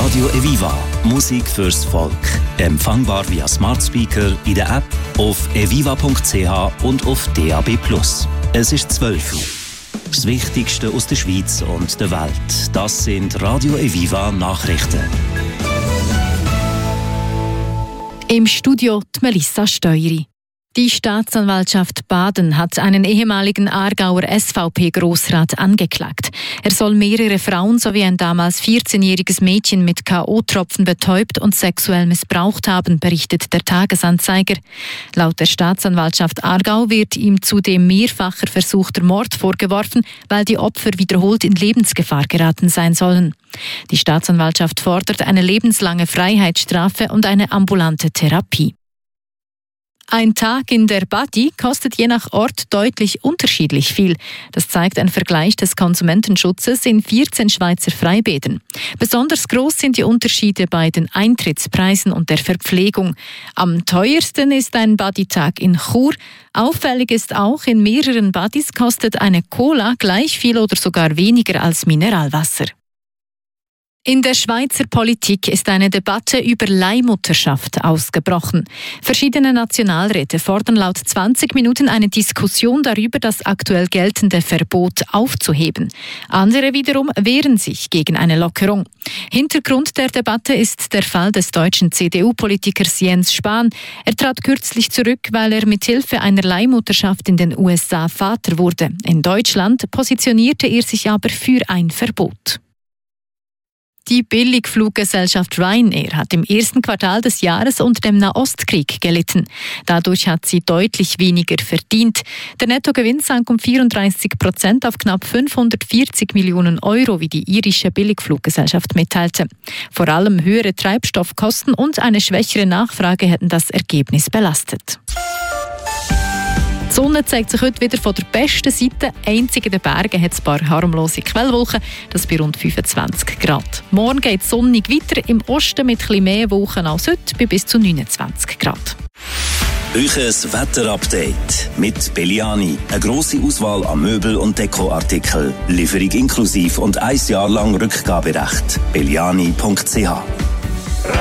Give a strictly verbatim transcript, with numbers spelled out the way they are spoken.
Radio Eviva. Musik fürs Volk. Empfangbar via Smart Speaker, in der App, auf eviva punkt c h und auf D A B plus. Es ist zwölf Uhr. Das Wichtigste aus der Schweiz und der Welt. Das sind Radio Eviva Nachrichten. Im Studio die Melissa Steueri. Die Staatsanwaltschaft Baden hat einen ehemaligen Aargauer S V P-Grossrat angeklagt. Er soll mehrere Frauen sowie ein damals vierzehnjähriges Mädchen mit K O-Tropfen betäubt und sexuell missbraucht haben, berichtet der Tagesanzeiger. Laut der Staatsanwaltschaft Aargau wird ihm zudem mehrfacher versuchter Mord vorgeworfen, weil die Opfer wiederholt in Lebensgefahr geraten sein sollen. Die Staatsanwaltschaft fordert eine lebenslange Freiheitsstrafe und eine ambulante Therapie. Ein Tag in der Badi kostet je nach Ort deutlich unterschiedlich viel. Das zeigt ein Vergleich des Konsumentenschutzes in vierzehn Schweizer Freibädern. Besonders groß sind die Unterschiede bei den Eintrittspreisen und der Verpflegung. Am teuersten ist ein Badi-Tag in Chur. Auffällig ist auch, in mehreren Badis kostet eine Cola gleich viel oder sogar weniger als Mineralwasser. In der Schweizer Politik ist eine Debatte über Leihmutterschaft ausgebrochen. Verschiedene Nationalräte fordern laut zwanzig Minuten eine Diskussion darüber, das aktuell geltende Verbot aufzuheben. Andere wiederum wehren sich gegen eine Lockerung. Hintergrund der Debatte ist der Fall des deutschen C D U-Politikers Jens Spahn. Er trat kürzlich zurück, weil er mithilfe einer Leihmutterschaft in den U S A Vater wurde. In Deutschland positionierte er sich aber für ein Verbot. Die Billigfluggesellschaft Ryanair hat im ersten Quartal des Jahres unter dem Nahostkrieg gelitten. Dadurch hat sie deutlich weniger verdient. Der Nettogewinn sank um vierunddreißig Prozent auf knapp fünfhundertvierzig Millionen Euro, wie die irische Billigfluggesellschaft mitteilte. Vor allem höhere Treibstoffkosten und eine schwächere Nachfrage hätten das Ergebnis belastet. Die Sonne zeigt sich heute wieder von der besten Seite. Einzig in den Bergen hat es ein paar harmlose Quellwolken, das bei rund fünfundzwanzig Grad. Morgen geht es sonnig weiter, im Osten mit etwas mehr Wolken als heute, bei bis zu neunundzwanzig Grad. Euches Wetterupdate mit Belliani. Eine grosse Auswahl an Möbel- und Dekoartikeln. Lieferung inklusiv und ein Jahr lang Rückgaberecht. belliani punkt c h